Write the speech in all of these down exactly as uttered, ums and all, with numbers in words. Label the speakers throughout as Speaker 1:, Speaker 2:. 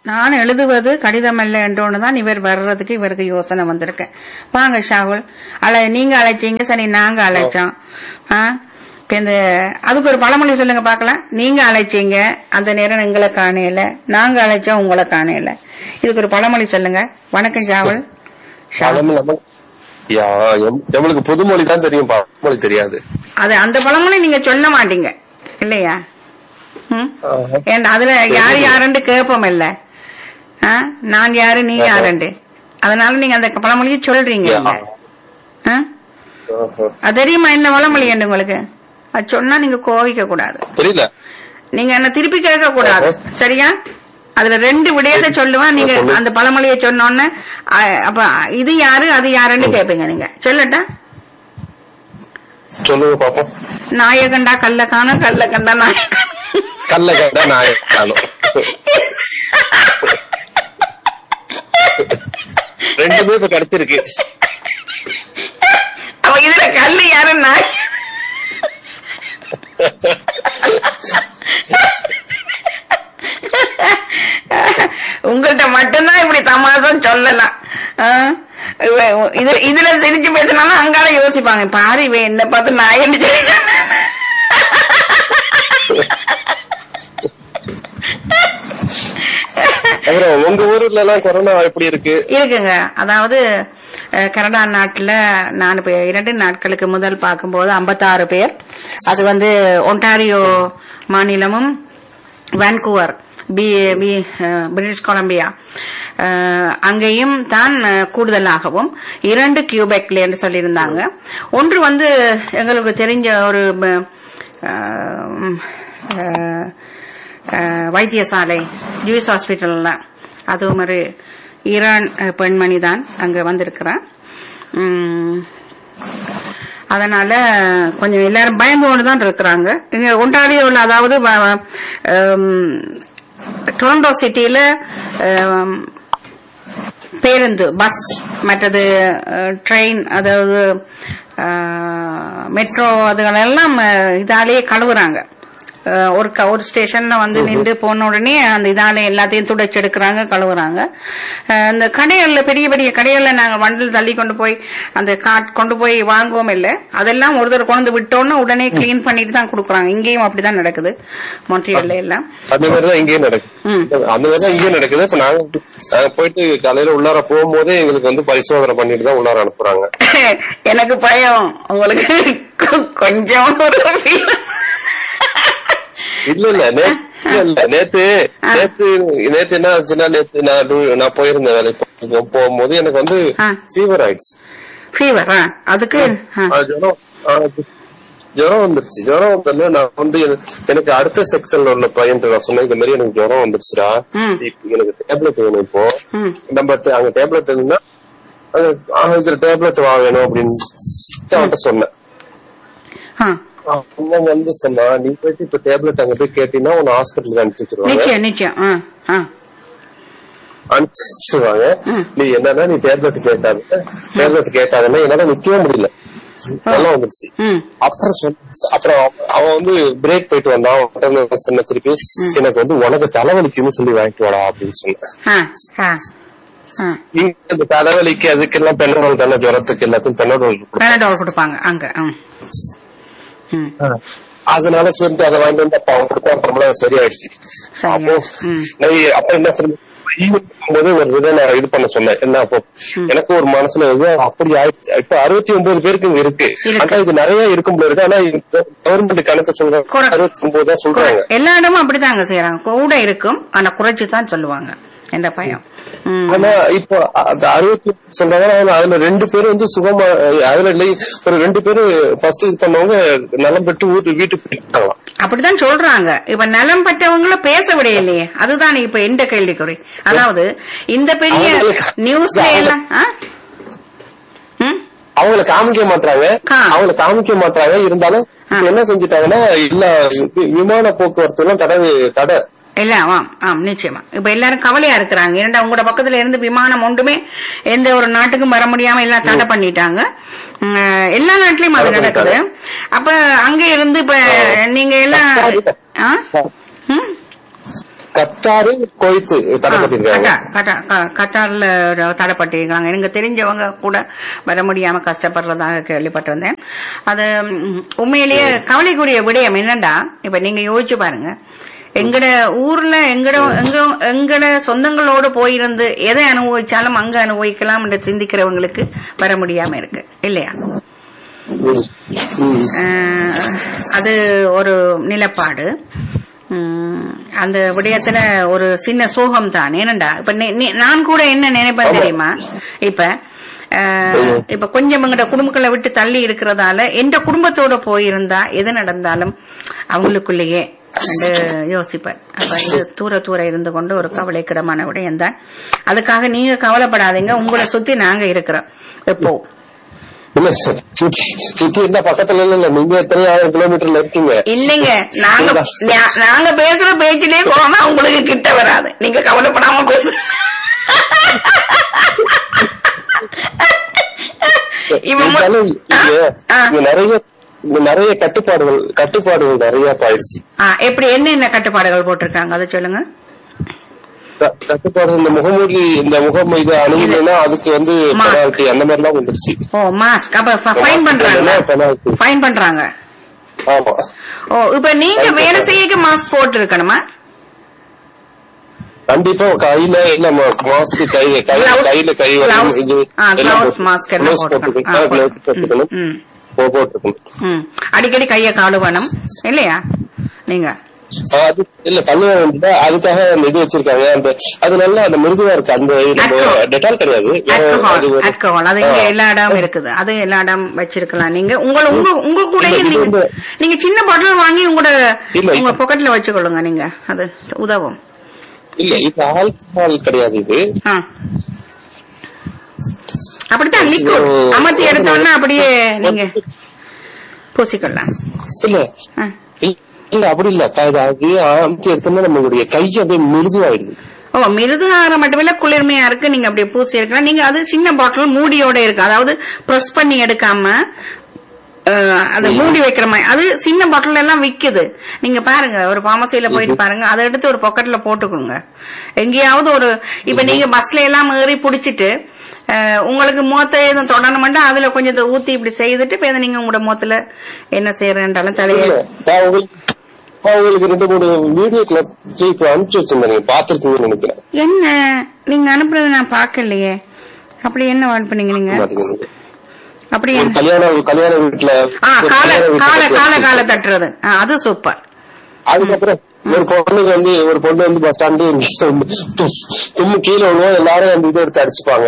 Speaker 1: நான் எழுதுவது கடிதம் அல்ல என்றோன்னுதான் இவர் வர்றதுக்கு இவருக்கு யோசனை வந்திருக்கேன். வாங்க ஷாகுல், அழை நீங்க அழைச்சீங்க, சரி நாங்க அழைச்சோம். ஆஹ் இப்ப இந்த அதுக்கு ஒரு பழமொழி சொல்லுங்க பாக்கலாம். நீங்க அழைச்சீங்க, அந்த நேரம் எங்களை காணையில, நாங்க அழைச்சோம் உங்களை காணையில. இதுக்கு ஒரு பழமொழி சொல்லுங்க. வணக்கம் ஷாகுல்.
Speaker 2: எங்களுக்கு புதுமொழி தான் தெரியும், பழமொழி தெரியாது.
Speaker 1: அது அந்த பழமொழி நீங்க சொல்ல மாட்டீங்க இல்லையா? அதுல யாரு யாருன்னு கேப்போம் இல்ல, நான் யாரு நீ யாருண்டு, அதனால நீங்க அந்த பழமொழியை சொல்றீங்க. அது தெரியுமா என்ன பழமொழி என்று உங்களுக்கு? அது சொன்னா நீங்க கோவிக்க கூடாது,
Speaker 2: தெரியல,
Speaker 1: நீங்க என்ன திருப்பி கேட்க கூடாது, சரியா? அதுல ரெண்டு விடயத்தை சொல்லுவான், நீங்க அந்த பழமொழியை சொன்னோன்னு அப்ப இது யாரு அது யாருன்னு கேப்பீங்க. நீங்க சொல்லட்டா?
Speaker 2: சொல்லுங்க பாப்போம்.
Speaker 1: நாயகண்டா கல்ல காணும், கல்ல கண்டா நாயக
Speaker 2: கல்ல கண்டா நாயக காணும். ரெண்டுமே இப்ப கிடைச்சிருக்கு.
Speaker 1: அப்ப இதுல கல்லு யாரு நாய்? உங்கள்கிட்ட மட்டும்தான் இப்படி தமாசம் சொல்லலாம். இதுல சிரிச்சு பேசினாலும் அங்கால யோசிப்பாங்க, பாரு இவன் என்ன பார்த்து நாயன்னு சொல்லி.
Speaker 2: உங்க ஊர்ல எல்லாம் கொரோனா எப்படி இருக்கு?
Speaker 1: இருக்குங்க. அதாவது கனடா நாட்டுல நான் இரண்டு நாட்களுக்கு முதல் பார்க்கும்போது ஐம்பத்தாறு பேர். அது வந்து ஒன்டாரியோ மாநிலமும் வான்கூவர் பிரிட்டிஷ் கொலம்பியா அங்கேயும் தான் கூடுதலாகவும் இரண்டு கியூபெக்ல என்று சொல்லியிருந்தாங்க. ஒன்று வந்து எங்களுக்கு தெரிஞ்ச ஒரு வைத்தியசாலை ஜூஸ் ஹாஸ்பிட்டல்ல, அதுவும் ஒரு ஈரான் பெண்மணி தான் அங்க வந்திருக்கிறான். அதனால கொஞ்சம் எல்லாரும் பயந்து கொண்டுதான் இருக்கிறாங்க. இங்க ஒன்டாரியோல, அதாவது டொரண்டோ சிட்டியில பேருந்து, பஸ், மற்றது ட்ரெயின், அதாவது மெட்ரோ, அதுகளெல்லாம் இதாலேயே கழுவுறாங்க. ஒரு ஒரு ஸ்டேஷன்ல வந்து நின்று போன உடனே அந்த இதால எல்லாத்தையும் துடைச்சு எடுக்கிறாங்க, கழுவுறாங்க. அந்த கடைகள்ல, பெரிய பெரிய கடைகள்ல நாங்க வண்டில் தள்ளி கொண்டு போய் அந்த காட் கொண்டு போய் வாங்குவோம் இல்ல, அதெல்லாம் ஒரு தடவை கொண்டு விட்டோன்னு உடனே கிளீன் பண்ணிட்டு தான் கொடுக்குறாங்க. இங்கேயும் அப்படிதான் நடக்குது, மொன்ட்ரியல்ல எல்லாம்
Speaker 2: அந்த மாதிரிதான் இங்கேயும் நடக்குது. அந்த மாதிரிதான் இங்கேயும் நடக்குது. இப்ப நாங்க நாங்க போயிட்டு காலையில உள்ளார போகும்போதே எங்களுக்கு வந்து பரிசோதனை பண்ணிட்டு தான் உள்ளார அனுப்புறாங்க.
Speaker 1: எனக்கு பயம், உங்களுக்கு கொஞ்சம்
Speaker 2: இல்ல இல்ல நேத்து இல்ல நேத்து நேத்து நேத்து என்ன ஆச்சுன்னா, நேத்து நான் நான் போயிருந்தேன் வேலைக்கு போகும்போது எனக்கு வந்து ஃபீவர் ஆயிடுச்சு.
Speaker 1: ஃபீவர் அதுக்கு
Speaker 2: ஜுரம் ஜுரம் வந்துருச்சு. ஜுரம் வந்தோடனே நான் வந்து எனக்கு அடுத்த செக்ஷன்ல உள்ள பையன் நான் சொன்னேன், இந்த மாதிரி எனக்கு ஜுரம் வந்துருச்சுடா, எனக்கு டேப்லெட் வேணும். இப்போ நம்ம அங்க டேப்லெட் இருந்தா இதுல டேப்லெட் வா வேணும் அப்படின்னு அவன்கிட்ட சொன்னேன். அவங்க வந்து சொன்னா, நீ போயிட்டு இப்ப டேப்லெட் அங்க போய் கேட்டீங்கன்னா உன்னை ஹாஸ்பிட்டலுக்கு அனுப்பிச்சிருவாங்க அனுப்பிச்சிருவாங்க நீ என்னன்னா நீ டேப்லெட் கேட்டாங்க டேப்லெட் கேட்டாங்கன்னா என்னால நிக்கவே முடியல, நல்லா வந்துருச்சு. அப்புறம் சொன்ன அப்புறம் அவன் வந்து பிரேக் போயிட்டு வந்தான். சொன்ன திருப்பி எனக்கு வந்து உனக்கு தலைவலிக்குன்னு சொல்லி வாங்கிட்டு வாடா அப்படின்னு சொன்னேன். இங்க இந்த தலைவலிக்கு அதுக்கெல்லாம் பெனடோல் தானே, ஜுரத்துக்கு எல்லாத்தையும் பெனடோல் கொடுப்பாங்க அங்க. அதனால சேர்ந்து அதை வாங்கிட்டு வந்து அப்ப அவங்க கொடுத்தா அப்புறம் சரியாயிடுச்சு. அப்போ அப்ப என்ன போது ஒரு இதை நான் இது பண்ண சொன்னேன். என்ன அப்போ எனக்கு ஒரு மனசுல அப்படி ஆயிடுச்சு. இப்ப அறுபத்தி ஒன்பது பேருக்கு இங்க இருக்கு, ஆனா இது நிறைய இருக்கும் போது இருக்கு. ஆனா கவர்மெண்ட் கணக்கு சொல்றாங்க அறுபத்தி ஒன்பது தான் சொல்றாங்க.
Speaker 1: எல்லா இடமும் அப்படித்தாங்க செய்யறாங்க, கூட இருக்கும் ஆனா குறைச்சுதான் சொல்லுவாங்க என்ற பயம்.
Speaker 2: ஆனா இப்போ அறுபத்தி சொல்றாங்க, அதுல ரெண்டு பேரும் வந்து சுகமா, அதுல ஒரு ரெண்டு பேரு ஃபர்ஸ்ட் இது பண்ணவங்க நலம் பெற்று ஊருக்கு வீட்டுக்கு போயிட்டாங்களாம்.
Speaker 1: அப்படித்தான் சொல்றாங்க. இப்ப நலம் பெற்றவங்கள பேச விட இல்லையே, அதுதான் இப்ப எந்த கேள்விக்குறி. அதாவது இந்த பெரிய நியூஸ்ல எல்லாம்
Speaker 2: அவங்கள காமிக்க மாட்டாங்க, அவங்கள காமிக்க மாட்டாங்க. இருந்தாலும் என்ன செஞ்சுட்டாங்கன்னா, இல்ல விமான போக்குவரத்து எல்லாம் தடை தடை
Speaker 1: இல்ல. ஆம் ஆம் நிச்சயமா. இப்ப எல்லாரும் கவலையா இருக்கிறாங்க. ஏன்னா உங்களோட பக்கத்துல இருந்து விமானம் ஒன்றுமே எந்த ஒரு நாட்டுக்கும் வர முடியாம எல்லாம் தடை பண்ணிட்டாங்க. எல்லா நாட்டிலயும் அது நடக்குது. அப்ப அங்க இருந்து இப்ப நீங்க எல்லாம்
Speaker 2: கத்தாரு குவைத்து தடை பண்ணிருக்காங்க.
Speaker 1: கத்தார்ல தடை பண்ணிருக்காங்க. எனக்கு தெரிஞ்சவங்க கூட வர முடியாம கஷ்டப்படுறதாக கேள்விப்பட்டிருந்தேன். அது உண்மையிலேயே கவலைக்குரிய விடயம் என்னண்டா, இப்ப நீங்க யோசிச்சு பாருங்க, எங்கட ஊர்ல எங்கட எங்கட சொந்தங்களோடு போயிருந்து எதை அனுபவிச்சாலும் அங்க அனுபவிக்கலாம் என்று சிந்திக்கிறவங்களுக்கு வர முடியாம இருக்கு இல்லையா? அது ஒரு நிலப்பாடு. அந்த விடயத்துல ஒரு சின்ன சோகம் தான். ஏனண்டா இப்ப நான் கூட என்ன நினைப்பேன் தெரியுமா, இப்ப இப்ப கொஞ்சம் எங்கட குடும்பங்களை விட்டு தள்ளி இருக்கிறதால எந்த குடும்பத்தோட போயிருந்தா எது நடந்தாலும் அவங்களுக்குள்ளேயே யோசிப்பேன். அப்ப இது தூர தூர இருந்து கொண்டு ஒரு கவலைக்கிடமான விடயம் தான். அதுக்காக நீங்க கவலைப்படாதீங்க, உங்களை சுத்தி நாங்க இருக்கிறோம் எப்போ.
Speaker 2: சுத்தி என்ன பக்கத்துல இல்ல, நீங்க எத்தனை ஆயிரம் கிலோமீட்டர்ல இருக்கீங்க.
Speaker 1: இல்லைங்க, நாங்க நாங்க பேசுற பேச்சிலே கொரோனா உங்களுக்கு கிட்ட வராது, நீங்க கவலைப்படாம பேசு.
Speaker 2: நிறைய நிறைய கட்டுப்பாடுகள் கட்டுப்பாடுகள் நிறைய பாயிடுச்சு.
Speaker 1: எப்படி என்னென்ன கட்டுப்பாடுகள் போட்டிருக்காங்க அதை சொல்லுங்க.
Speaker 2: கட்டுப்பாடு இந்த முகமூடி இந்த முகம் இது அணுகுனா அதுக்கு வந்து பெனால்டி அந்த மாதிரி எல்லாம் வந்துருச்சு.
Speaker 1: ஓ மாஸ்க் அப்ப ஃபைன் பண்றாங்க ஃபைன் பண்றாங்க
Speaker 2: ஆமா.
Speaker 1: ஓ இப்ப நீங்க வேலை செய்ய மாஸ்க் போட்டு இருக்கணுமா?
Speaker 2: கண்டிப்பா கையில இல்ல மாஸ்க் கையில கையில கை
Speaker 1: போட்டுக்கணும். அடிக்கடி கைய கழுவணும் இல்லையா நீங்க?
Speaker 2: இல்ல கழுவ அதுக்காக அந்த இது வச்சிருக்காங்க. அந்த அது நல்லா அந்த மிருதுவா இருக்கு. அந்த டெட்டால் கிடையாது,
Speaker 1: ஆல்கஹால். அது இங்க எல்லா இடம் இருக்குது, அது எல்லா இடம் வச்சிருக்கலாம். நீங்க உங்க உங்க உங்க கூட நீங்க சின்ன பாட்டில் வாங்கி உங்களோட உங்க பாக்கெட்ல வச்சுக்கொள்ளுங்க, நீங்க அது உதவும்.
Speaker 2: இல்ல இது ஆல்கஹால் கிடையாது, இது
Speaker 1: அப்படித்தான் லிக்விட் அமர்த்தி எடுத்தோம்னா அப்படியே நீங்க பூசிக்கொள்ளலாம்.
Speaker 2: இல்ல இல்ல அப்படி இல்ல, அமர்த்தி எடுத்தோம்னா நம்மளுடைய கை அப்படியே மிருதுவாயிடுது.
Speaker 1: ஓ மிருது ஆகிற மட்டுமில்ல குளிர்மையா இருக்கு, நீங்க அப்படியே பூசி எடுக்கலாம். நீங்க அது சின்ன பாட்டில் மூடியோட இருக்கு, அதாவது பிரஸ் பண்ணி எடுக்காம அதை மூடி வைக்கிற மாதிரி. அது சின்ன பாட்டில் எல்லாம் விக்குது, நீங்க பாருங்க ஒரு பார்மசியில போயிட்டு பாருங்க, அதை எடுத்து ஒரு பாக்கெட்ல போட்டுக்கோங்க. எங்கேயாவது ஒரு இப்ப நீங்க பஸ்ல எல்லாம் ஏறி புடிச்சிட்டு உங்களுக்கு முகத்தை எதுவும் தொடரணும்னா அதுல கொஞ்சம் ஊத்தி இப்படி செய்துட்டு இப்ப நீங்க உங்களோட முகத்துல என்ன செய்யறேன்றாலும் தலையை
Speaker 2: உங்களுக்கு ரெண்டு மூணு வீடியோ கிளிப் அனுப்பிச்சு வச்சிருந்தீங்க, பாத்துருக்கீங்கன்னு நினைக்கிறேன்.
Speaker 1: என்ன நீங்க அனுப்புறது நான் பாக்கலையே. அப்படி என்ன அனுப்புனீங்க நீங்க? அப்படி
Speaker 2: கல்யாண கல்யாண வீட்டுல
Speaker 1: கால கால கால தட்டுறது, அது சூப்பர்.
Speaker 2: அதுக்கப்புறம் ஒரு பொண்ணுக்கு வந்து ஒரு பொண்ணு வந்து பஸ் ஸ்டாண்டு தும்மு கீழே விழுவோம், எல்லாரும் அந்த இதை எடுத்து அடிச்சுப்பாங்க.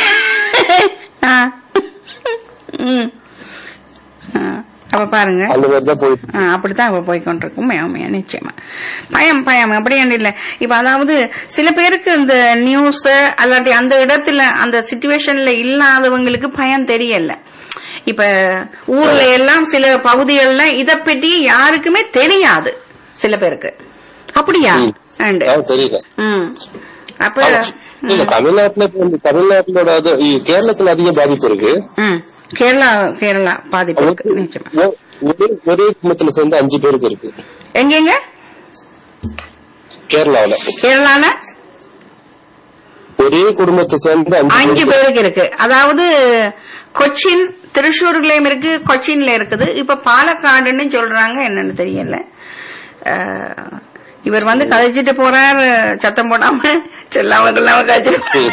Speaker 1: அப்ப பாருங்க
Speaker 2: அந்த மாதிரிதான் போயிட்டு
Speaker 1: அப்படித்தான் அப்ப போய்கொண்டிருக்கும். நிச்சயமா பயம் பயம் அப்படி இல்ல. இப்ப அதாவது சில பேருக்கு இந்த நியூஸ் அல்லாட்டி அந்த இடத்துல அந்த சிச்சுவேஷன்ல இல்லாதவங்களுக்கு பயம் தெரியல. இப்ப ஊர்ல எல்லாம் சில பகுதிகள்ல இத பற்றி யாருக்குமே தெரியாது சில பேருக்கு. அப்படியா?
Speaker 2: தெரியல.
Speaker 1: அப்ப
Speaker 2: தமிழ்நாட்டுல தமிழ்நாட்டிலோட கேரளத்துல அதிக பாதிப்பு இருக்கு.
Speaker 1: கேரளா கேரளா பாதிப்பு இருக்கு நிச்சயமா.
Speaker 2: ஒரே குடும்பத்துல சேர்ந்து அஞ்சு பேருக்கு இருக்கு.
Speaker 1: எங்கெங்க?
Speaker 2: கேரளாவில.
Speaker 1: கேரளால
Speaker 2: ஒரே குடும்பத்தை சேர்ந்து
Speaker 1: அஞ்சு பேருக்கு இருக்கு. அதாவது கொச்சின் திருச்சூர்லயும் இருக்கு, கொச்சின்ல இருக்குது. இப்ப பாலக்காடுன்னு சொல்றாங்க, என்னன்னு தெரியல. இவர் வந்து கதைச்சிட்டு போறார், சத்தம் போடாம சொல்லாம சொல்லாம கதைச்சிட்டு.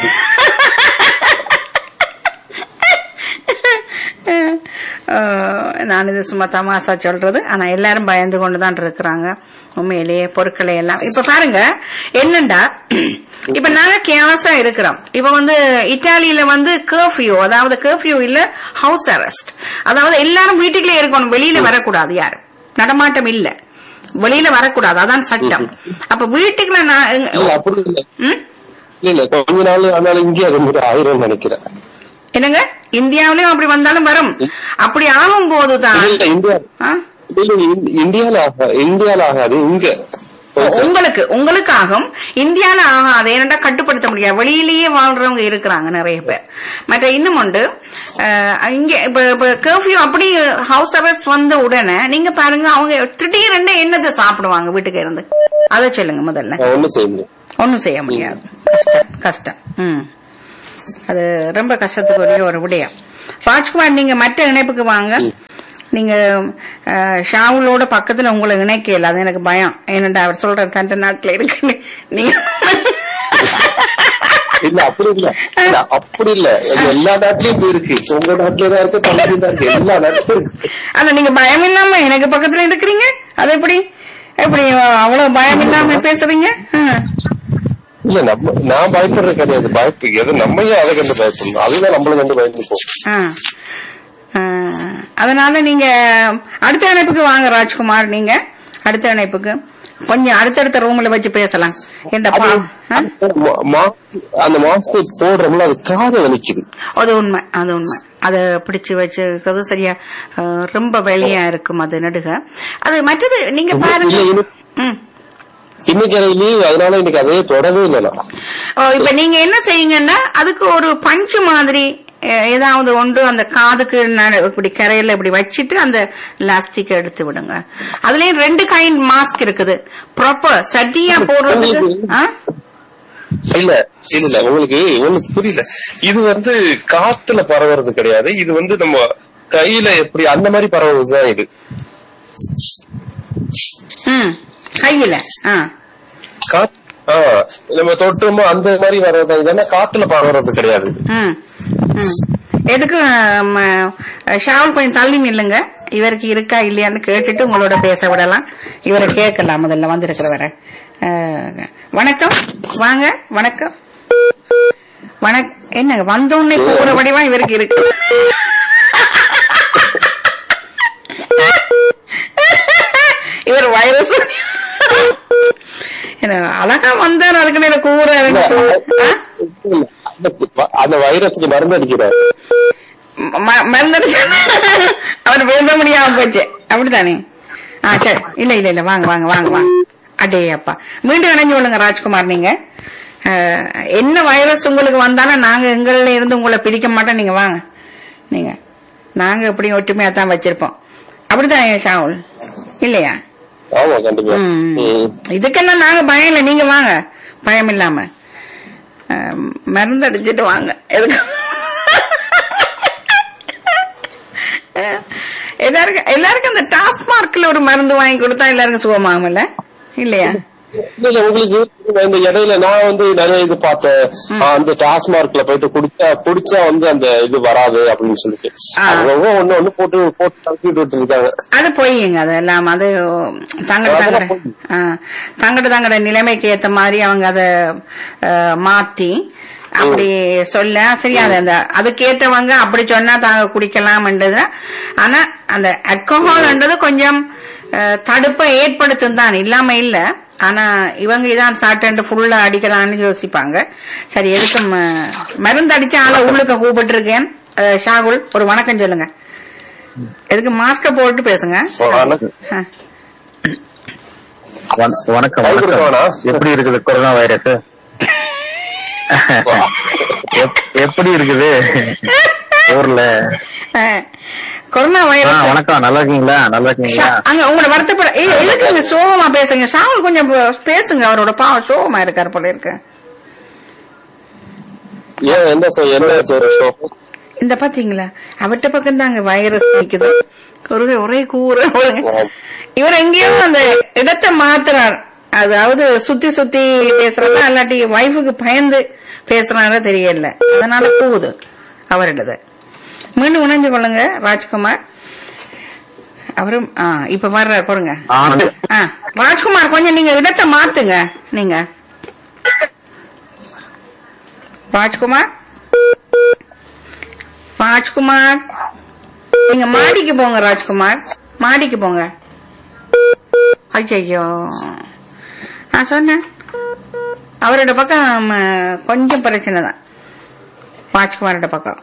Speaker 1: நான் இது சும்மா தமாசா சொல்றது, ஆனா எல்லாரும் பயந்து கொண்டுதான் இருக்கிறாங்க உண்மையிலேயே பொருட்களை எல்லாம். இப்ப பாருங்க என்னண்டா, இப்ப நாங்க கேவசா இருக்கிறோம். இப்ப வந்து இத்தாலியில வந்து கர்ஃபியூ, அதாவது கர்ஃபியூ இல்ல ஹவுஸ் அரெஸ்ட், அதாவது எல்லாரும் வீட்டுக்குள்ளே இருக்கணும், வெளியில வரக்கூடாது, யாரும் நடமாட்டம் இல்ல, வெளியில வரக்கூடாது, அதான் சட்டம். அப்ப வீட்டுக்குள்ள
Speaker 2: கொஞ்ச நாள் ஆனாலும் இங்கே ஆயிரம் நினைக்கிறேன்.
Speaker 1: என்னங்க இந்தியாவிலயும் அப்படி வந்தாலும் வரும். அப்படி ஆகும் போதுதான்
Speaker 2: இந்தியால இந்தியால ஆகாது, இங்க
Speaker 1: உங்களுக்கு உங்களுக்காகும் இந்தியால ஆகாது, ஏன்னா கட்டுப்படுத்த முடியாது. வெளியிலேயே வாழ்றவங்க இருக்கிறாங்க நிறைய பேர். மற்ற இன்னும் உண்டு, இங்க இப்ப கர்ஃபியூ அப்படி ஹவுஸ் அரெஸ்ட் வந்த உடனே நீங்க பாருங்க, அவங்க திடீரென்று என்னத்தை சாப்பிடுவாங்க வீட்டுக்கு இருந்து, அதை சொல்லுங்க முதல்ல. ஒண்ணும் செய்ய முடியாது, கஷ்டம் கஷ்டம். ம் அது ரொம்ப கஷ்டத்துக்குரிய ஒரு விடயம். ராஜ்குமார், நீங்க மற்ற இணைப்புக்கு வாங்க. நீங்க ஷாவுலோட பக்கத்துல உங்களை இணைக்கல, அது எனக்கு பயம். ஏனண்டா அவர் சொல்ற தண்ட நாட்டுல இருக்கு நீங்க.
Speaker 2: இல்ல அப்படி இல்ல, அப்படி இல்ல, எல்லா நாட்டிலயும் இருக்கு. உங்க நாட்டுல இருக்கு, தமிழ்ல இருக்கு, எல்லா நாட்டிலும் இருக்கு. ஆனா
Speaker 1: நீங்க பயம் இல்லாம எனக்கு பக்கத்துல இருக்கிறீங்க, அது எப்படி எப்படி அவ்வளவு பயம் இல்லாம பேசுறீங்க?
Speaker 2: இல்ல நம்ம நான் பயப்படுறது கிடையாது, பயப்பு எது நம்ம ஏன் அதை கண்டு பயப்படணும், அதுதான் நம்மள கண்டு பயந்துப்போம்.
Speaker 1: அதனால நீங்க அடுத்த இணைப்புக்கு வாங்க ராஜ்குமார். நீங்க அடுத்த இணைப்புக்கு கொஞ்சம் அடுத்தடுத்த ரூம்ல வச்சு பேசலாம்.
Speaker 2: அந்த மாஸ்க் போடுறோம்ல, அது காதை வலிக்குது.
Speaker 1: அது உண்மை, அது உண்மை. அதை பிடிச்சு வச்சுக்கிறது சரியா ரொம்ப வெளியா இருக்கும் அது நடுக. அது மற்றது நீங்க பாருங்க,
Speaker 2: இன்னைக்கு அதனால இன்னைக்கு அதே தொடவே இல்லை.
Speaker 1: இப்ப நீங்க என்ன செய்யுங்கன்னா, அதுக்கு ஒரு பஞ்சு மாதிரி ஏதாவது ஒன்று அந்த காதுக்கு இப்படி கரையில இப்படி வச்சிட்டு அந்த லாஸ்டிக் எடுத்து விடுங்க. அதுலயும் ரெண்டு கைண்ட் மாஸ்க் இருக்குது, ப்ராப்பர் சட்டியா போடுறதுக்கு.
Speaker 2: இல்ல இல்ல உங்களுக்கு உங்களுக்கு புரியல, இது வந்து காத்துல பரவுறது கிடையாது, இது வந்து நம்ம கையில எப்படி அந்த மாதிரி பரவுறதுதான் இது.
Speaker 1: கையில
Speaker 2: நம்ம தொட்டுமோ அந்த மாதிரி வர்றது, இதென்ன காத்துல பரவுறது கிடையாது.
Speaker 1: எதுக்கு ஷாவல் கொஞ்சம் தள்ளி நில்லுங்க, இவருக்கு இருக்கா இல்லையான்னு கேட்டுட்டு உங்களோட பேச விடலாம். இவரை கேட்கலாம் முதல்ல வந்திருக்கிறவரை. வணக்கம், வாங்க. வணக்கம் வணக்கம். என்னங்க வந்தோடனே கூற வடிவா இவருக்கு இருக்கு. இவர் வைரஸ் அழகா வந்தார், அதுக்கு எனக்கு கூற
Speaker 2: அந்த வைரத்துக்கு மருந்து அடிக்கிறார்.
Speaker 1: மருந்து அடிச்சு அவர் பேச முடியாம போச்சு, அப்படித்தானே? ஆ சரி, இல்ல இல்ல இல்ல வாங்க வாங்க வாங்க வாங்க. அடே அப்பா, மீண்டும் இணைஞ்சு கொள்ளுங்க ராஜ்குமார். நீங்க என்ன வைரஸ் உங்களுக்கு வந்தாலும் நாங்க எங்கள்ல இருந்து உங்களை பிரிக்க மாட்டோம். நீங்க வாங்க, நீங்க நாங்க எப்படி ஒற்றுமையா தான் வச்சிருப்போம். அப்படித்தான் ஷாவுல், இல்லையா? இதுக்கெல்லாம் நாங்க பயம் இல்லை, நீங்க வாங்க பயம் இல்லாம மருந்து அடிச்சுட்டு வாங்க. எதுக்கு எல்லாருக்கும் எல்லாருக்கும் அந்த டாஸ்மார்க்ல ஒரு மருந்து வாங்கி கொடுத்தா எல்லாருக்கும் சுகமாகும்ல, இல்லையா?
Speaker 2: இல்ல உங்களுக்கு இந்த இடையில நான் வந்து நிறைய இது பார்த்தேன், அந்த டாஸ்மார்க்ல போயிட்டு குடிச்சா குடிச்சா வந்து அந்த இது வராது அப்படின்னு சொல்லிட்டு ஒண்ணு ஒண்ணு போட்டு போட்டு தங்கிட்டு விட்டு இருக்காங்க.
Speaker 1: அது பொய்யுங்க, அது எல்லாம் அது தங்கட தங்கட தங்கட தங்கட நிலைமைக்கு ஏத்த மாதிரி அவங்க அத மாத்தி அப்படி சொல்ல சரியா, அந்த அதுக்கேற்றவங்க அப்படி சொன்னா தாங்க குடிக்கலாம்ன்றது. ஆனா அந்த அல்கோஹால்ன்றது கொஞ்சம் தடுப்பை ஏற்படுத்தும் தான், இல்லாம இல்ல. ஆனா இவங்க இதான் சாப்பிட்டு ஃபுல்லா அடிக்கலாம்னு யோசிப்பாங்க. சரி, எதுக்கு மருந்து அடிச்சு ஆளை உள்ளுக்க கூப்பிட்டு இருக்கேன். ஷாகுல், ஒரு வணக்கம் சொல்லுங்க. எதுக்கு மாஸ்க போட்டு பேசுங்க.
Speaker 3: வணக்கம். எப்படி இருக்குது கொரோனா வைரஸ்? எப்படி இருக்குது ஊர்ல
Speaker 1: கொரோனா வைரஸ்?
Speaker 3: வணக்கம், நல்லா இருக்கீங்களா? நல்லா இருக்கீங்களா?
Speaker 1: அங்க உங்களை வருத்தப்பட எதுக்கு சோகமா பேசுங்க. ஷாவுல் கொஞ்சம் பேசுங்க, அவரோட பாவம் சோகமா இருக்காரு போல இருக்கு. இந்த பாத்தீங்களா, அவர்கிட்ட பக்கம் தாங்க வைரஸ் நிக்குது, ஒரே ஒரே கூற. இவர் எங்கேயும் அந்த இடத்தை மாத்துறார், அதாவது சுத்தி சுத்தி பேசுறதா இல்லாட்டி வைஃபுக்கு பயந்து பேசுறாரா தெரியல, அதனால போகுது அவரிடது. மீண்டும் உணர்ந்து கொள்ளுங்க ராஜ்குமார். அவரும் இப்ப வர்ற போடுங்க. ராஜ்குமார் கொஞ்சம் நீங்க இடத்தை மாத்துங்க. நீங்க ராஜ்குமார் ராஜ்குமார் நீங்க மாடிக்கு போங்க. ராஜ்குமார் மாடிக்கு போங்க. ஐயோ, நான் சொன்னேன் அவரோட பக்கம் கொஞ்சம் பிரச்சனை தான். ராஜ்குமாரோட பக்கம்.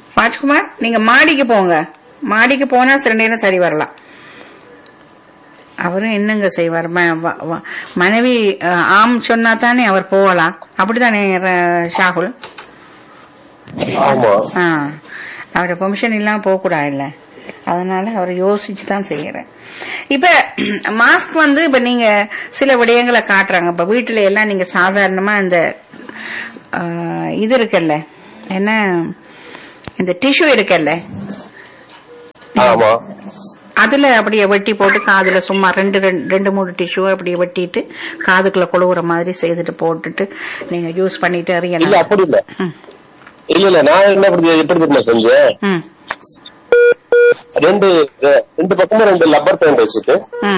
Speaker 1: ராஜ்குமார் நீங்க மாடிக்கு போங்க, மாடிக்கு போனா சில நேரம் சரி வரலாம். அவரும் என்னங்க செய்வார்? மனைவி ஆம் சொன்னா தானே அவர் போகலாம். அப்படித்தானே ஷாகுல்? அவரோட பெர்மிஷன் இல்லாம போக கூடாது இல்ல, அதனால அவர் யோசிச்சு தான் செய்யறேன். இப்ப மாஸ்க் வந்து இப்ப நீங்க சில விடயங்களை காட்டுறாங்க. இப்ப வீட்டுல எல்லாம் நீங்க சாதாரணமா இந்த இது இருக்குல்ல, என்ன இந்த டிஷ்யூ இருக்குல்ல, அதுல அப்படியே வெட்டி போட்டு காதுல சும்மா ரெண்டு ரெண்டு மூணு டிஷ்யூ அப்படியே வெட்டிட்டு காதுக்குள்ள கொழுவுற மாதிரி செய்துட்டு போட்டுட்டு நீங்க யூஸ் பண்ணிட்டு அறியலாம்.
Speaker 2: அப்படி இல்ல இல்ல இல்ல நான் என்ன எப்படி தெரியுமா செஞ்சேன், ரெண்டு ரெண்டு பக்கமும் ரெண்டு லப்பர் பேண்ட் வச்சுட்டு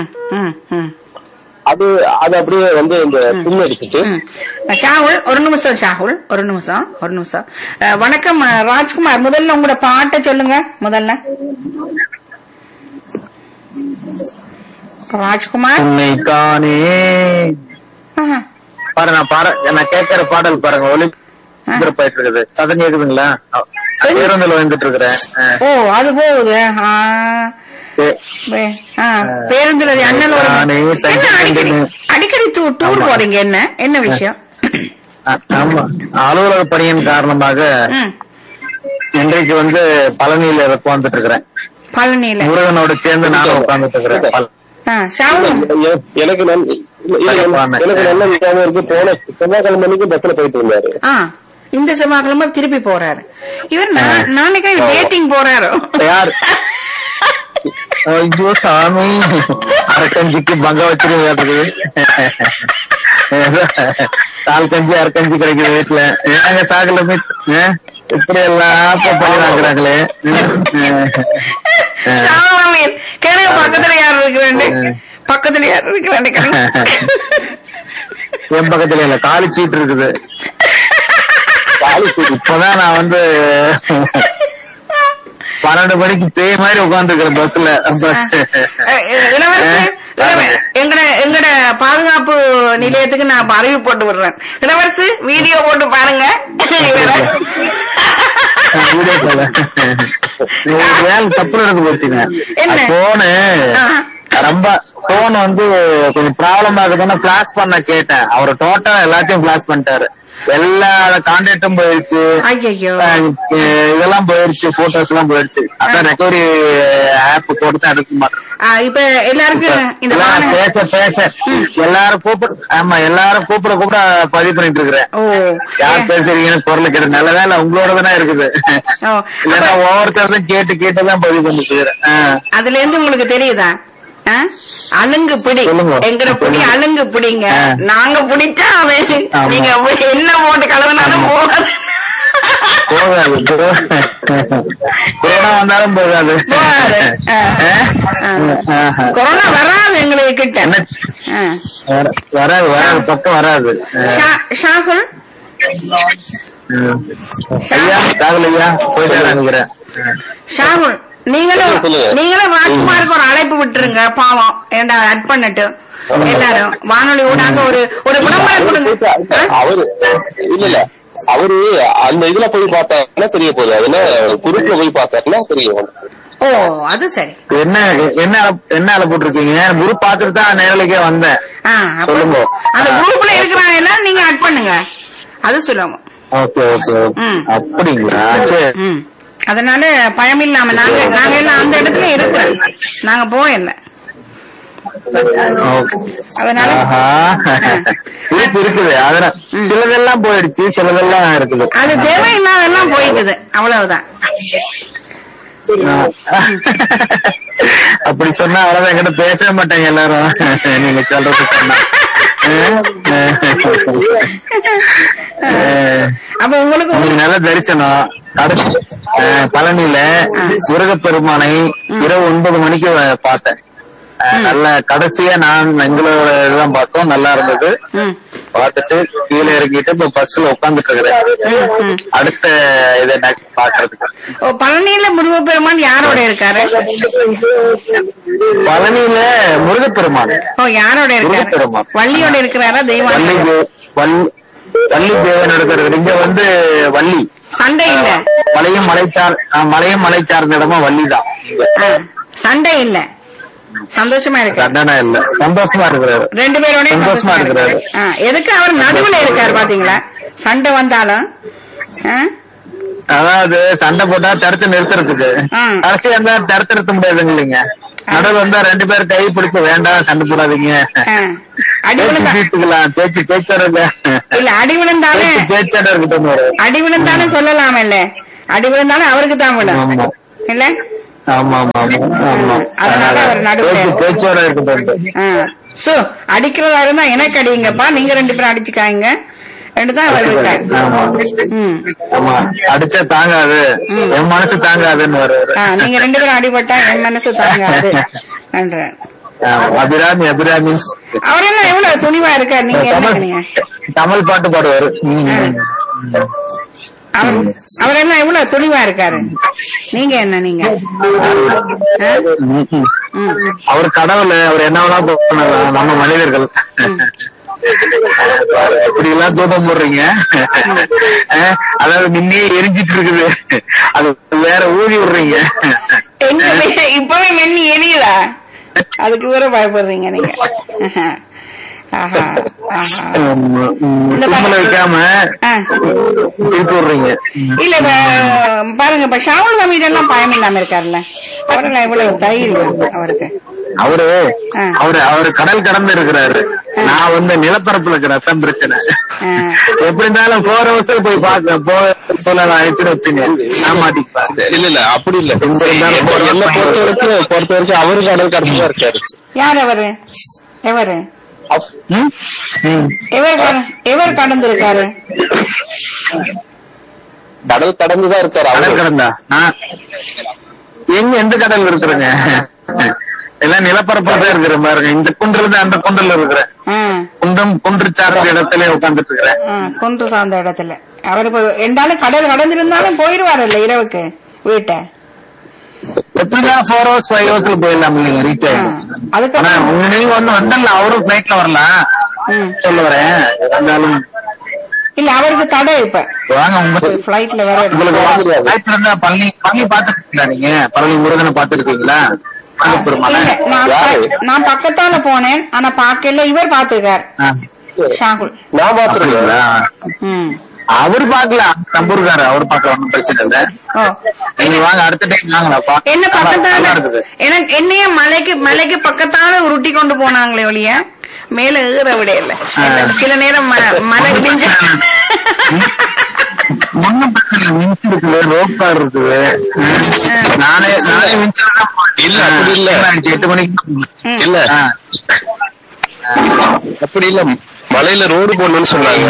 Speaker 2: அது அது அப்படியே வந்து இந்த பின் அடிச்சுட்டு.
Speaker 1: ஷாகுல் ஒரு நிமிஷம், ஷாகுல் ஒரு நிமிஷம் ஒரு நிமிஷம். வணக்கம் ராஜ்குமார், முதல்ல உங்களோட பாட்டை சொல்லுங்க. முதல்ல ராஜ்குமார்
Speaker 3: தானே பாரு, நான் பாட நான் கேட்கிற பாடல் பாருங்க, ஒளி போயிட்டு இருக்குது. கதை கேக்குதுங்களா? பேருந்துல வந்துட்டு இருக்கிறேன்.
Speaker 1: ஓ அது போகுது பேருந்துல. அடிக்கடி டூர் போறீங்க, என்ன என்ன விஷயம்?
Speaker 3: ஆமா, அலுவலக பணியின் காரணமாக இன்றைக்கு வந்து பழனியில உட்கார்ந்துட்டு இருக்கிறேன்.
Speaker 1: பழனியில
Speaker 3: முருகனோட சேர்ந்து நானும் உட்கார்ந்துட்டு இருக்கிறேன்.
Speaker 2: எனக்கு எனக்கு நல்ல விஷயமா இருக்கு. போன செவ்வாய்க்கிழமைக்கு பஸ்ல போயிட்டு இருந்தாரு,
Speaker 1: இந்த செவ்வாய்க்கிழமை திருப்பி போறாரு. இவர் நாளைக்கு டேட்டிங் போறாரு. யார்?
Speaker 3: ஐயோ சாமி, அரக்கஞ்சிக்கு பங்க வச்சிருக்காரு. கால் கஞ்சி அரக்கஞ்சி கிடைக்குது வீட்டுல. ஏங்க சாகல இப்படி எல்லாம் பண்ணிக்கிறாங்களே.
Speaker 1: கிணறு பக்கத்துல யார் இருக்கிறாண்டு? பக்கத்துல யார் இருக்கிறாண்டு?
Speaker 3: என் பக்கத்துல இல்ல, காலி சீட்டு இருக்குது. இப்பதான் நான் வந்து பன்னெண்டு மணிக்கு பேய் மாதிரி உட்காந்துருக்கிறேன் பஸ்ல.
Speaker 1: எங்கட எங்கட பாதுகாப்பு நிலையத்துக்கு நான் அறிவு போட்டு விடுறேன். இளவரசு வீடியோ போட்டு பாருங்க.
Speaker 3: வேலை தப்பு நடந்து போச்சுங்க. போனு ரொம்ப போன் வந்து கொஞ்சம் ப்ராப்ளம் ஆகுதுன்னா பிளாஷ் பண்ண கேட்டேன். அவரை டோட்டலா எல்லாத்தையும் பிளாஷ் பண்ணிட்டாரு. எல்லா கான்டாக்டும் போயிடுச்சு, இதெல்லாம் போயிடுச்சு, போட்டோஸ் எல்லாம் போயிடுச்சு. அதான் ரெக்கவரி ஆப் போட்டு தான் எடுக்க மாட்டேன்.
Speaker 1: இப்ப எல்லாருக்கும்
Speaker 3: பேச பேச எல்லாரும் கூப்பிட, ஆமா எல்லாரும் கூப்பிட கூப்பிட பதிவு பண்ணிட்டு இருக்கிறேன். யார் பேசுறீங்கன்னு குரல் கேட்டு. நல்ல வேலை உங்களோட தானே இருக்குது, இல்லைன்னா ஒவ்வொருத்தரும் கேட்டு கேட்டுதான் பதிவு பண்ணிட்டு இருக்கிறேன்.
Speaker 1: அதுல இருந்து உங்களுக்கு தெரியுதா அலுங்கு பிடி, எங்கட பிடி அலுங்கு பிடிங்க. நாங்க பிடிச்சா அவன் நீங்க என்ன போட்டு கலவனாலும் போகாது
Speaker 3: போகாது கொரோனா வந்தாலும் போகாது.
Speaker 1: கொரோனா வராது எங்களுக்கு கிட்ட,
Speaker 3: வராது வராது பக்கம் வராது.
Speaker 1: ஷாகுல்
Speaker 3: ஐயா ஷாகுல் ஐயா போயிட்டு நினைக்கிறேன்.
Speaker 1: ஷாகுல் நீங்களும் நீங்களும் ராஜ்குமாருக்கு ஒரு அழைப்பு விட்டுருங்க. பாவம் ஏண்டா அட் பண்ணிட்டு எல்லாரும் வானொலி ஊடாக ஒரு ஒரு விளம்பரம் கொடுங்க.
Speaker 2: அவரு இல்ல இல்ல அவரு அந்த இதுல போய் பார்த்தாருன்னா தெரிய போகுது, அதுல குரூப்ல போய் பார்த்தாருன்னா தெரியும்.
Speaker 1: ஓ அது சரி.
Speaker 3: என்ன என்ன என்ன அலை போட்டிருக்கீங்க? குரூப் பார்த்துட்டு தான் நேரலைக்கே வந்தேன்.
Speaker 1: சொல்லுங்க, அந்த குரூப்ல இருக்கிறாங்க எல்லாம் நீங்க அட் பண்ணுங்க, அது சொல்லுங்க.
Speaker 3: ஓகே ஓகே அப்படிங்களா? சரி,
Speaker 1: அதனால பயம் இல்லாம நாங்க நாங்க எல்லாம் அந்த இடத்துல இருக்கிறோம், நாங்க போயில்ல.
Speaker 3: அதனால இருக்குது, அதனால சிலதெல்லாம் போயிடுச்சு, சிலதெல்லாம் இருக்குது.
Speaker 1: அது தேவையில்லாதெல்லாம் போயிடுது, அவ்வளவுதான்.
Speaker 3: அப்படி சொன்னா அவ்வளவுதான், என்கிட்ட பேசவே மாட்டாங்க எல்லாரும். நீங்க சொல்றது சொன்னா
Speaker 1: அப்ப உங்களுக்கு
Speaker 3: நல்ல தரிசனம். பழனியில முருகப்பெருமானை இரவு ஒன்பது மணிக்கு பார்த்தேன். நல்ல கடைசியா நான் எங்களோட இதுதான் பார்த்தோம், நல்லா இருந்தது. பார்த்துட்டு கீழே இறங்கிட்டு இப்ப பஸ்ல உட்காந்துட்டு இருக்கிறேன் அடுத்த இதை பாக்குறதுக்கு.
Speaker 1: பழனியில முருகப்பெருமான் யாரோட இருக்காரு?
Speaker 3: பழனியில முருகப்பெருமான் யாரோட இருக்காரு?
Speaker 1: வள்ளியோட இருக்கிறாரா? தெய்வம்
Speaker 3: வள்ளி தேவன் இருக்கிறது. இங்க வந்து வள்ளி
Speaker 1: சண்டை இல்ல,
Speaker 3: மலையும் மலை சார் மலையும் மலை சார்ந்த இடமா வள்ளிதான்.
Speaker 1: சண்டை இல்ல. சந்தோஷமா இருக்கு.
Speaker 3: சண்டனா இல்ல, சந்தோஷமா இருக்கிறாரு.
Speaker 1: ரெண்டு பேரோட
Speaker 3: சந்தோஷமா இருக்கிறாரு.
Speaker 1: எதுக்கு அவர் நடுவுல இருக்காரு பாத்தீங்களா? சண்டை வந்தாலும்
Speaker 3: அதாவது சண்டை போட்டா தடுத்து நிறுத்துறதுக்கு, கடைசி வந்தா தடுத்து நிறுத்த முடியாதுங்க இல்லைங்க. நடுவில் வந்தா ரெண்டு பேரும் கை பிடிச்சு வேண்டாம் சண்டை போடாதீங்க, வீட்டுக்கலாம் பேச்சு பேச்சோட
Speaker 1: இல்ல, அடி விழுந்தாலே
Speaker 3: பேச்சோட இருக்கட்டும்,
Speaker 1: அடி விழுந்தாலும் சொல்லலாம் இல்ல, அடி விழுந்தாலும் அவருக்கு தான் விழும் இல்ல.
Speaker 3: ஆமா ஆமா ஆமா,
Speaker 1: அதனால அவர் நடுவுல
Speaker 3: பேச்சோட இருக்கட்டும்.
Speaker 1: சோ அடிக்கிறதா இருந்தா எனக்கு அடிங்கப்பா, நீங்க ரெண்டு பேரும் அடிச்சுக்காங்க தான் அவர் இருக்காரு.
Speaker 3: அடிச்சா தாங்காது, என் மனசு தாங்காதுன்னு வருவாரு.
Speaker 1: நீங்க ரெண்டு பேரும் அடிபட்டா என் மனசு தாங்காது.
Speaker 3: அபிராமி அபிராமி
Speaker 1: அவர் என்ன எவ்வளவு துணிவா இருக்காரு. நீங்க என்ன
Speaker 3: தமிழ் பாட்டு பாடுவாரு.
Speaker 1: அவர் என்ன எவ்வளவு துணிவா இருக்காரு. நீங்க என்ன நீங்க
Speaker 3: அவர் கடவுள், அவர் என்ன வேணா பண்ணலாம், நம்ம மனிதர்கள் இப்படி எல்லாம் தூக்கம் போடுறீங்க. அதாவது முன்னே எரிஞ்சிட்டு இருக்குது, அது வேற ஊதி விடுறீங்க.
Speaker 1: இப்பவே மென்னி எரியுதா, அதுக்கு வேற பயப்படுறீங்க நீங்க.
Speaker 3: வைக்காம விடுறீங்க.
Speaker 1: இல்ல பாருங்க, இப்ப ஷாவுல் ஹமீது எல்லாம் பயம் இல்லாம இருக்காருல்ல, அவரெல்லாம் எவ்வளவு தைரியம் அவருக்கு.
Speaker 3: அவரு அவரு அவரு கடல் கடந்து இருக்கிறாரு, நான் வந்து நிலப்பரப்புல இருக்கிற அதான் பிரச்சனை. எப்படி இருந்தாலும் போற வருஷம் போய் பாக்க சொல்லலாம் வச்சுங்க, நான் மாட்டிப்பேன். இல்ல இல்ல அப்படி இல்ல, என்ன பொறுத்த வரைக்கும் பொறுத்த வரைக்கும் அவரு கடல் கடந்து தான் இருக்காரு.
Speaker 1: யார் அவரு? எவரு எவர் கடந்து இருக்காரு?
Speaker 3: கடல் கடந்துதான் இருக்காரு. கடல் கடந்தா எங்க எந்த கடல் இருக்கிறங்க? எல்லாம் நிலப்பரப்பா தான் இருக்கிற பாருங்க. இந்த குன்றுல இருந்து அந்த குன்றுல இருக்கிறேன், குன்றம் குன்று சார்ந்த இடத்துல உட்காந்துட்டு இருக்கிறேன்.
Speaker 1: குன்று சார்ந்த இடத்துல அவர் இப்ப ரெண்டாலும் கடல் கடந்திருந்தாலும் போயிருவாரு இல்ல இரவுக்கு வீட்டை.
Speaker 3: எப்படிதான் ஃபோர் ஹவர்ஸ் ஃபைவ் ஹவர்ஸ்ல போயிடலாம் இல்லைங்க, ரீச் ஆயிடும். நீங்க வந்து வந்தல அவரும் பிளைட்ல வரலாம் சொல்ல வரேன். இருந்தாலும்
Speaker 1: இல்ல அவருக்கு தடை இப்ப
Speaker 3: வாங்க உங்க
Speaker 1: பிளைட்ல வர.
Speaker 3: பிளைட்ல இருந்தா பழனி பழனி பாத்துருக்கீங்களா நீங்க? பழனி முருகனை பாத்துருக்கீங்களா?
Speaker 1: நான் பக்கத்தால போனேன், ஆனா பாக்கல. இவர் பாத்துருக்காரு ஷாகுல்.
Speaker 3: நான் பாத்துருக்கீங்களா? அவரு பாக்கலாம், நம்பூர்காரு, அவரு பாக்கலாம், ஒன்னும் பிரச்சனை இல்ல. நீங்க வாங்க அடுத்த டைம் வாங்கலாப்பா.
Speaker 1: என்ன பக்கத்தால எனக்கு என்னைய மலைக்கு மலைக்கு பக்கத்தால உருட்டி கொண்டு போனாங்களே ஒழிய மேல ஏற விட இல்ல. சில நேரம் மலை விடிஞ்சு
Speaker 3: ஒன்னும் பிரச்சனை மின்ஸ் இருக்குது, ரோப் கார் இருக்குது. நானே நானே இல்ல அப்படி இல்ல எட்டு மணிக்கு இல்ல அப்படி இல்ல, மலையில ரோடு போடணும்னு சொன்னாங்க.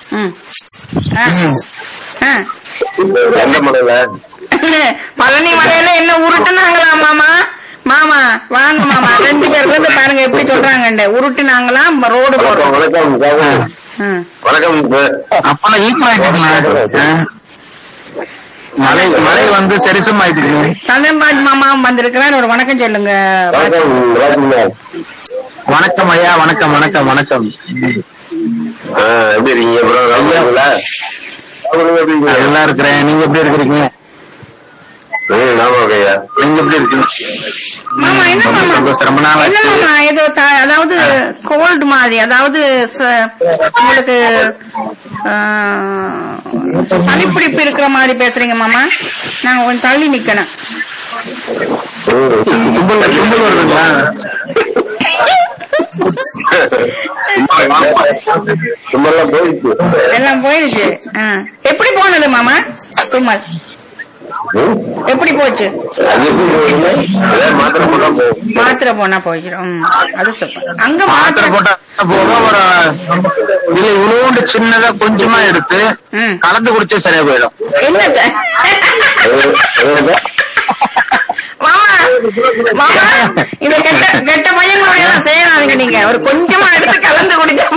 Speaker 3: எந்த மலையில?
Speaker 1: பழனி மலையில என்ன உருட்டுனாங்களா மாமா? மாமா வாங்க மாமா, ரெண்டு பேர் வந்து பாருங்க எப்படி சொல்றாங்க, உருட்டுனாங்களாம் ரோடு போடுறோம்.
Speaker 3: வணக்கம். அப்பெல்லாம் ஈக்குவல் மலை மலை வந்து சரிசம் ஆயிட்டு.
Speaker 1: சந்தன்ராஜ் மாமாவும் வந்திருக்கிறார், ஒரு வணக்கம் சொல்லுங்க.
Speaker 3: வணக்கம் ஐயா, வணக்கம் வணக்கம் வணக்கம். எப்படி இருக்கீங்க? நல்லா இருக்கிறேன், நீங்க எப்படி இருக்கிறீங்க? நீங்க எப்படி இருக்கீங்க
Speaker 1: மாமா? என்ன மாமா என்ன மாமா ஏதோ அதாவது கோல்டு மாதிரி, அதாவது உங்களுக்கு சளிப்பிடிப்பு இருக்கிற மாதிரி பேசுறீங்க மாமா. நாங்க கொஞ்சம் தள்ளி நிக்கணும்.
Speaker 3: வருதுங்களா?
Speaker 1: எல்லாம் போயிடுச்சு. எப்படி போனது மாமா தும்மல்? எப்படி போச்சு? மாத்திரை போனா போயிடும். அது சூப்பர். அங்க
Speaker 3: மாத்திரை போட்டா போதும். ஒரு இதுல இவ்வளவு சின்னதா கொஞ்சமா எடுத்து கலந்து குடிச்சா சரியா போயிடும்.
Speaker 1: என்ன மாமா மாமா இந்த கெட்ட கெட்ட பையன் செய்யறாங்க. நீங்க ஒரு கொஞ்சமா எடுத்து கலந்து குடிச்சா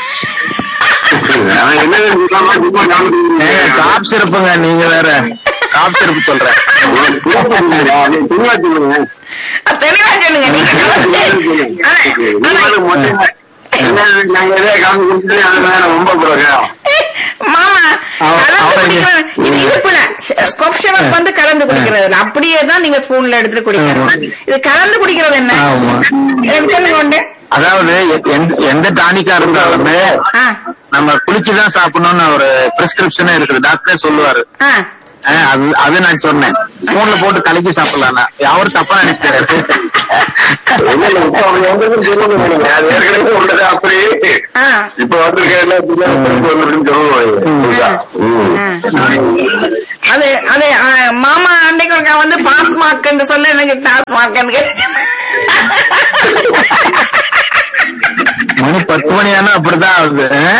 Speaker 3: காப் சிறப்புங்க. நீங்க வேற காப் சிறப்பு சொல்றேன்.
Speaker 1: தெளிவா சொல்லுங்க நீங்க. மாமா இது இடுப்புல சிரப் வந்து கலந்து குடிக்கிறது இல்ல, அப்படியே தான் நீங்க ஸ்பூன்ல எடுத்துட்டு குடிக்கணும். இது கலந்து குடிக்கிறது என்ன சொல்லுங்க ஒண்ணு.
Speaker 3: அதாவது எந்த- எந்த டானிக்கா இருந்தாலுமே
Speaker 1: ஆ,
Speaker 3: நம்ம குளிச்சுதான் சாப்பிடணும்னு ஒரு பிரிஸ்கிரிப்ஷனே இருக்குது, டாக்டரே சொல்லுவாரு.
Speaker 1: ஆ.
Speaker 3: அஹ் அது அது நான் சொன்னேன், ஸ்பூன்ல போட்டு கலக்கி சாப்பிடலாம். அவரு தப்பா நினைச்சாரு.
Speaker 2: இல்ல, இல்ல, இப்ப அவங்க வந்ததுன்னு சொல்லுங்க நீங்க. அது ஏற்கனவே உள்ளது அப்படி.
Speaker 1: ஆ.
Speaker 2: இப்ப வந்திருக்கேன் சொல்லுவாங்க.
Speaker 1: ஆ. அது அது ஆ, மாமா அன்னைக்கு ஒருக்கா வந்து பாஸ் மார்க்னு சொல்ல எனக்கு டாஸ் மார்க்னு கேட்டு
Speaker 3: மணி பத்து மணி ஆனா அப்படிதான் ஆகுது.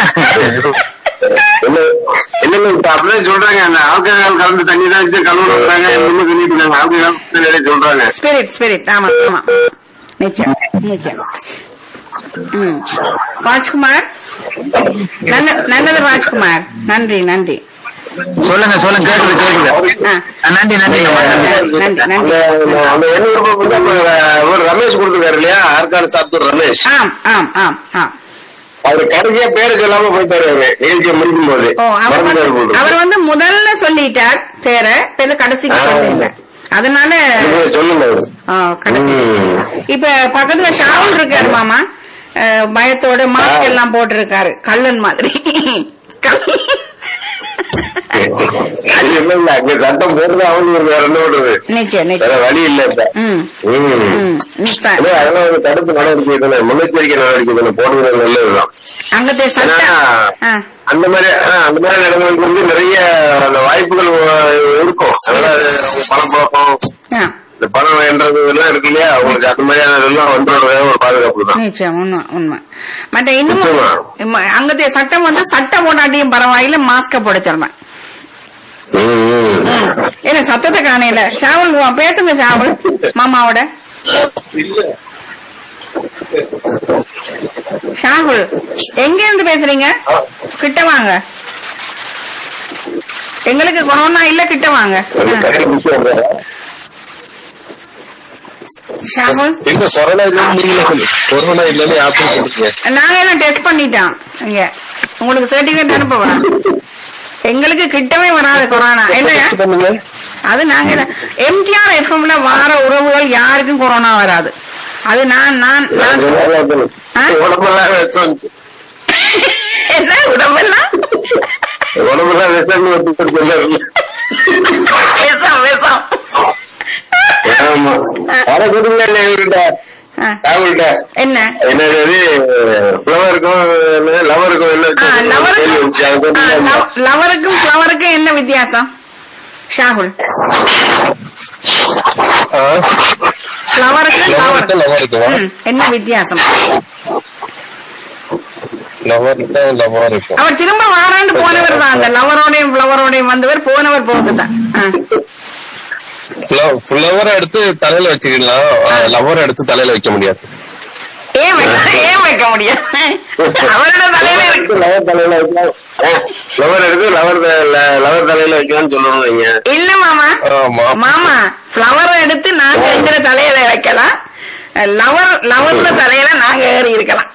Speaker 2: இல்ல இல்ல இப்ப அப்படிதான் சொல்றாங்க. அந்த ஆல்கஹால் கலந்து தண்ணி தான் வச்சு கழுவுறாங்க, இன்னும் சொல்லிட்டு இருக்காங்க. ஆல்கஹால் சொல்றாங்க.
Speaker 1: ஸ்பிரிட் ஸ்பிரிட் ஆமா ஆமா நிச்சயம் நிச்சயம். ம். ராஜ்குமார் நல்ல- நல்லது ராஜ்குமார், நன்றி நன்றி.
Speaker 3: சொல்லுங்க சொல்லுங்க, கேக்குது கேக்குது.
Speaker 1: ஆ.
Speaker 3: அஹ் நன்றி நன்றி.
Speaker 1: நன்றி
Speaker 2: அந்த
Speaker 1: நன்றி.
Speaker 2: அந்த எண்ணூறு ரூபாய் வந்து அப்ப ஒரு ரமேஷ் கொடுத்துருக்காரு இல்லையா, ஆற்காடு சாப்பிட்டு ரமேஷ்.
Speaker 1: ஆம் ஆம் ஆம் ஆம்.
Speaker 2: அவரு கடைசியா பேரை சொல்லாம போயிட்டாரு. அவரு நிகழ்ச்சியை முடிக்கும் போது
Speaker 1: ஓ, அவர் வந்து
Speaker 2: மறந்துட்டாரு.
Speaker 1: அவர் வந்து முதல்ல சொல்லிட்டார் பேரை, பேரு கடைசிக்கு சொல்லல, அதனால
Speaker 2: நீங்க சொல்லுங்க அவரு.
Speaker 1: ஆ, கடைசி.
Speaker 2: ம்.
Speaker 1: இப்ப பக்கத்துல ஷாவுல் இருக்காரு மாமா, அஹ், பயத்தோட மாஸ்க் எல்லாம் போட்டு இருக்காரு, கள்ளன் மாதிரி. கள்ளன்.
Speaker 2: அது இல்ல இல்ல, அங்க சட்டம் போடுறது அவங்களுக்கு வேற என்ன பண்றது,
Speaker 1: நிச்சயம்
Speaker 2: வேற
Speaker 1: நிச்சயம்.
Speaker 2: வழி இல்ல இப்ப.
Speaker 1: ம்
Speaker 2: ம்.
Speaker 1: ம், நிச்சயம்.
Speaker 2: இல்ல, அதெல்லாம் ஒரு தடுப்பு நடவடிக்கை தானே, முன்னெச்சரிக்கை நடவடிக்கை தானே போடுறது நல்லதுதான்.
Speaker 1: அங்கத்தே சட்டம்.
Speaker 2: ஏன்னா,
Speaker 1: ஆ,
Speaker 2: அந்த மாதிரி ஆ, அந்த மாதிரி நடவடிக்கை வந்து நிறைய அந்த வாய்ப்புகள் அஹ், இருக்கும். அதாவது அவங்க பணப்பழக்கம்,
Speaker 1: ஆ,
Speaker 2: இந்த பணம் என்றது எல்லாம் இருக்கு இல்லையா, அவங்களுக்கு அந்த மாதிரியான இதெல்லாம் வந்துடுறதே ஒரு பாதுகாப்பு தான்.
Speaker 1: நிச்சயம் உண்மை உண்மை. மற்ற இன்னும்
Speaker 2: நிச்சயமா.
Speaker 1: இம்ம- அங்கத்தே சட்டம் வந்து சட்டம் போடாட்டியும் பரவாயில்ல, மாஸ்க போடுச்சிருந்தேன்.
Speaker 2: ம், ம்.
Speaker 1: என்ன சத்தத்தை காணையில. ஷாவுல் வா, பேசுங்க ஷாவுல் மாமாவோட. ஷாகுல் எங்க இருந்து பேசுறீங்க? கிட்ட வாங்க, எங்களுக்கு கொரோனா இல்ல, கிட்ட வாங்க.
Speaker 2: ஒரு
Speaker 1: ஆ.
Speaker 2: கடையில விஷயம் வேற.
Speaker 1: ஷாகுல்
Speaker 2: எங்க கொரோனா இல்லைன்னு நீங்களே சொல்லு. கொரோனா இல்லைன்னு யாருக்கும் சொல்லுங்க.
Speaker 1: நாங்க எல்லாம் டெஸ்ட் பண்ணிட்டோம். இங்க உங்களுக்கு சர்டிபிகேட் அனுப்பவா? எங்களுக்கு கிட்டவே வராது கொரோனா. என்ன
Speaker 2: டெஸ்ட் பண்ணுங்க.
Speaker 1: அது நாங்க எம்டிஆர் எஃப்எம்ல வார உறவுகள் யாருக்கும் கொரோனா வராது. அது நான் நான் நான் ஆ?
Speaker 2: உடம்பெல்லாம் விஷம்.
Speaker 1: என்ன உடம்பெல்லாம்
Speaker 2: உடம்பெல்லாம் விஷம் சொல்ல.
Speaker 1: விஷம் விஷம்.
Speaker 2: ஆமா. வர கொடுங்க இல்ல இவர்கிட்ட,
Speaker 1: ஆ,
Speaker 2: ராகுல்கிட்ட.
Speaker 1: என்ன
Speaker 2: என்னது ஃபிளவருக்கும் லவருக்கும் என்ன
Speaker 1: ஆ,
Speaker 2: கேள்வி
Speaker 1: லவருக்கும்
Speaker 2: வந்துச்சு, அதை
Speaker 1: ஆ,
Speaker 2: கொஞ்சம்
Speaker 1: லவ்- லவருக்கும் ஃபிளவருக்கும் என்ன வித்தியாசம் ஷாகுல்?
Speaker 2: ஆ?
Speaker 1: ஃபிளவருக்கும்
Speaker 2: லவருக்கும் லவருக்கும்
Speaker 1: ம், என்ன வித்தியாசம்?
Speaker 2: லவருக்கும் லவருக்கும்
Speaker 1: அவர் திரும்ப வாராண்டு போனவர் தான், அந்த லவரோடையும் ஃபிளவரோடையும் வந்தவர், போனவர் போகுதான்.
Speaker 2: ஃபிளவரை எடுத்து தலையில வச்சுக்கலாம், லவரை எடுத்து தலையில வைக்க முடியாது.
Speaker 1: ஏன் வைக்க- ஏன் வைக்க முடியாது? அவரோட தலையில இருக்கு.
Speaker 2: லவர் தலையில வைக்கலாம். லவர் எடுத்து லவர் லவர் தலையில வைக்கலாம்னு சொல்லணும் நீங்க.
Speaker 1: இல்ல மாமா,
Speaker 2: ஆமா.
Speaker 1: மாமா ஃபிளவர் எடுத்து நாங்க எங்கிற தலையில வைக்கலாம், லவர் லவர்ல தலையில நாங்க ஏறி இருக்கலாம்.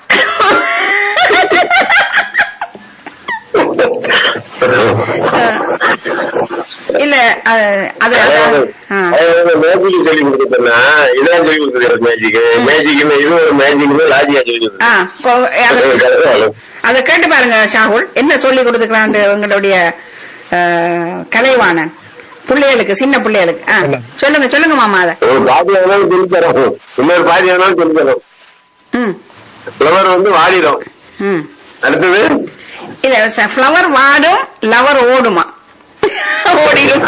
Speaker 1: இல்ல அஹ், அது ஆ.
Speaker 2: மேஜிக் சொல்லி கொடுத்தா இதான் சொல்லி கொடுத்தது மேஜிக். மேஜிக் இது ஒரு மேஜிக் லாஜிக்கா சொல்லி
Speaker 1: ஆ, இப்போ அது-
Speaker 2: கொடுத்தது.
Speaker 1: அதை கேட்டு பாருங்க ஷாகுல், என்ன சொல்லி கொடுத்துக்கிறான் உங்களுடைய அஹ், கலைவாணன் பிள்ளைகளுக்கு, சின்ன பிள்ளைகளுக்கு. ஆ, சொல்லுங்க சொல்லுங்க மாமா அதை.
Speaker 2: ஒரு பாதி ஆனாலும் சொல்லி தரோம், இன்னொரு பாதி ஆனாலும் சொல்லி தரோம்.
Speaker 1: ம்
Speaker 2: ஃபிளவர் வந்து வாடிடும்.
Speaker 1: ம்
Speaker 2: அடுத்தது
Speaker 1: இல்ல ஃபிளவர் வாடும், லவர் ஓடுமா? ஓடிடும்.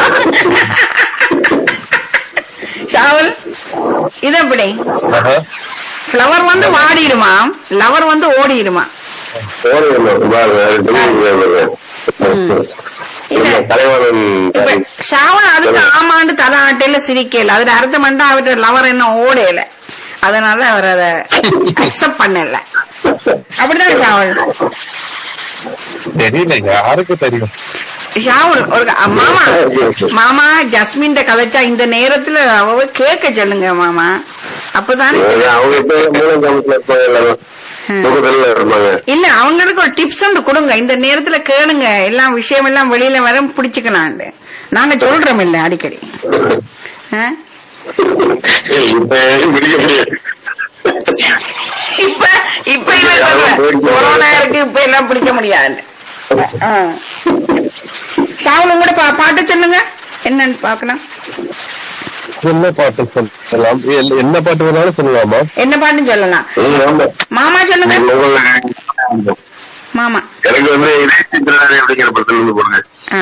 Speaker 1: ஷாவல் இது எப்படி? ஃபிளவர் வந்து வாடிடுமா, லவர் வந்து ஓடிடுமா?
Speaker 2: தலைவன்
Speaker 1: இப்ப ஷாவல் அதுக்கு ஆமாண்டு தலை ஆட்டையில சிரிக்கல, அதுல அர்த்தம் பண்ணா அவர்கிட்ட லவர் என்ன ஓடையில, அதனால அவர் அதை அக்செப்ட் பண்ணல. அப்படிதான் ஷாவல்.
Speaker 2: தெரியல, யாருக்கு தெரியும்.
Speaker 1: ஷாவுல் ஒரு மாமா மாமா ஜஸ்மின் கதைச்சா இந்த நேரத்துல அவ கேட்க சொல்லுங்க மாமா, அப்பதானே.
Speaker 2: அவங்க இப்ப மூலம் காமத்துல இருப்பாங்க.
Speaker 1: இல்ல அவங்களுக்கு ஒரு டிப்ஸ் ஒன்று கொடுங்க, இந்த நேரத்துல கேளுங்க, எல்லாம் விஷயம் எல்லாம் வெளியில வர பிடிச்சுக்கலாண்டு. நாங்க சொல்றோம் இல்ல அடிக்கடி. ஆ?
Speaker 4: இப்ப பிடிக்க முடியாது.
Speaker 1: இப்ப இப்ப கொரோனா இருக்கு, இப்ப எல்லாம் பிடிக்க முடியாது. ஷாவுல கூட பா- பாட்டு சொல்லுங்க, என்னன்னு பாக்கலாம்.
Speaker 2: என்ன பாட்டு சொல்லலாம்? எல்ல- என்ன பாட்டு வேணாலும் சொல்லலாமா?
Speaker 1: என்ன பாட்டுன்னு சொல்லலாம். மாமா சொல்லுங்க. மாமா
Speaker 4: எனக்கு வந்து இதே சித்திரனாரி அப்படிங்கிற படத்துல இருந்து போடுங்க.
Speaker 1: ஆ.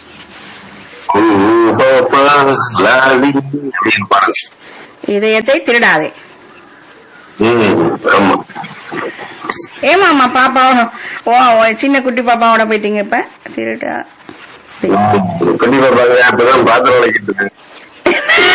Speaker 4: அப்படின்னு பாருங்க.
Speaker 1: இதயத்தை திருடாதே.
Speaker 4: ம் ஆமா.
Speaker 1: ஏமாமா பாப்பா ஓ ஓ, சின்ன குட்டி பாப்பாவோட போயிட்டீங்க இப்ப திருடா.
Speaker 4: கண்டிப்பா பாருங்க, அப்பதான் பாத்திரம் வளைக்கிட்டு இருக்கு.